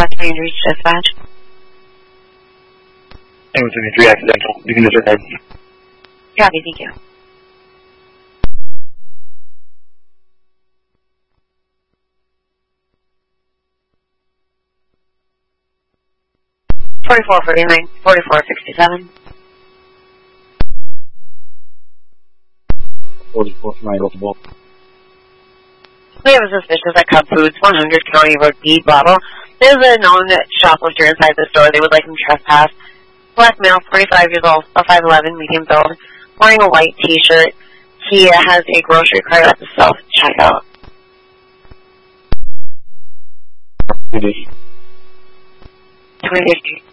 Train reach dispatch. And within the 3 accidental. You can disregard. Copy, thank you. $44.49, $44.67. 44 for my multiple. We have a suspicious at Cub Foods, 100 County Road B, Bravo. There's a known shoplifter inside the store. They would like him trespassed. Black male, 45 years old, a 5'11", medium build, wearing a white t-shirt. He has a grocery cart at the self-checkout. 250. 250.